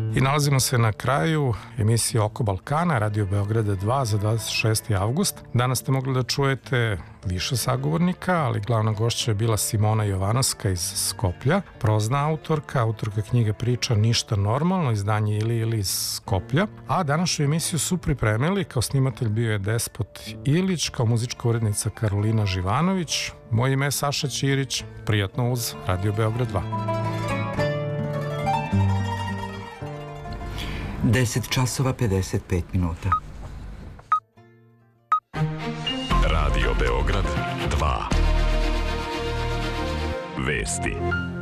I nalazimo se na kraju emisije Oko Balkana, Radio Beograda 2 za 26. avgust. Danas ste mogli da čujete više sagovornika, ali glavna gošća je bila Simona Jovanovska iz Skoplja, prozna autorka knjige Priča ništa normalno, izdanje ili iz Skoplja. A današnju emisiju su pripremili, kao snimatelj bio je Despot Ilić, kao muzička urednica Karolina Živanović. Moje ime je Saša Ćirić, prijatno uz Radio Beograd 2. 10 časova 55 minuta. Radio Beograd 2. Vesti.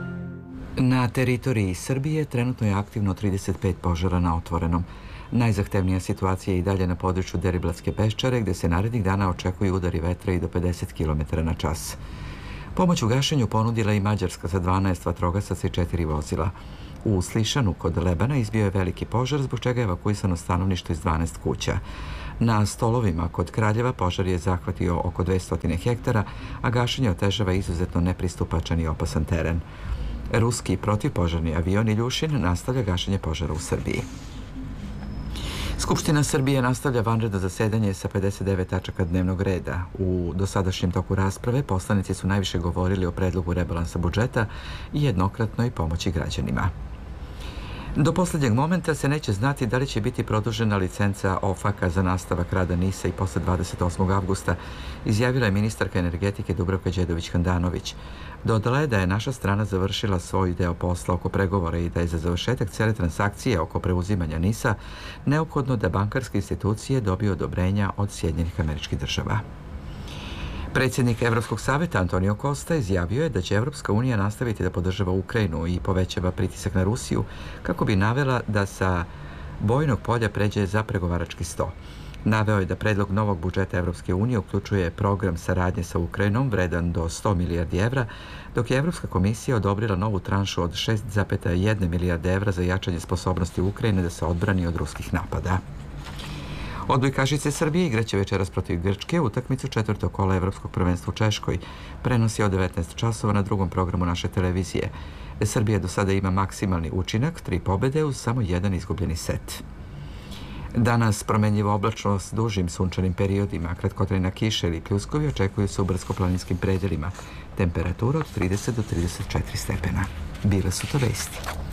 Na teritoriji Srbije trenutno je aktivno 35 požara na otvorenom. Najzahtevnija situacija je i dalje na području Deriblatske peščare, gde se narednih dana očekuju udari vetra i do 50 km na čas. Pomoć u gašenju ponudila i Mađarska sa 12 vatrogasaca i 4 vozila. U Slišanu kod Lebana izbio je veliki požar, zbog čega je evakuisano stanovništvo iz 12 kuća. Na Stolovima kod Kraljeva požar je zahvatio oko 200 hektara, a gašenje otežava izuzetno nepristupačan i opasan teren. Ruski protivpožarni avion Iljušin nastavlja gašenje požara u Srbiji. Skupština Srbije nastavlja vanredno zasedanje sa 59 tačaka dnevnog reda. U dosadašnjem toku rasprave poslanici su najviše govorili o predlogu rebalansa budžeta i jednokratnoj pomoći građanima. Do poslednjeg momenta se neće znati da li će biti produžena licenca OFAK-a za nastavak rada NIS-a i posle 28. avgusta, izjavila je ministarka energetike Dubravka Đedović-Handanović. Dodala je da je naša strana završila svoj deo posla oko pregovora i da je za završetak cele transakcije oko preuzimanja NIS-a neophodno da bankarske institucije dobiju odobrenja od Sjedinjenih Američkih Država. Predsjednik Evropskog saveta Antonio Costa izjavio je da će Evropska unija nastaviti da podržava Ukrajinu i povećava pritisak na Rusiju kako bi navela da sa bojnog polja pređe za pregovarački sto. Naveo je da predlog novog budžeta Evropske unije uključuje program saradnje sa Ukrajinom vredan do 100 milijardi evra, dok je Evropska komisija odobrila novu tranšu od 6,1 milijarde evra za jačanje sposobnosti Ukrajine da se odbrani od ruskih napada. Odbojkašice Srbije igraće večeras protiv Grčke utakmicu četvrtog kola Evropskog prvenstva u Češkoj. Prenosi od 19 časova na drugom programu naše televizije. Srbija do sada ima maksimalni učinak, 3 pobede uz samo 1 izgubljeni set. Danas promenljiva oblačnost s dužim sunčanim periodima, kratkotrajna kiša ili pljuskovi očekuju se u brdsko-planinskim predelima. Temperatura od 30 do 34 stepena. Bile su to vesti.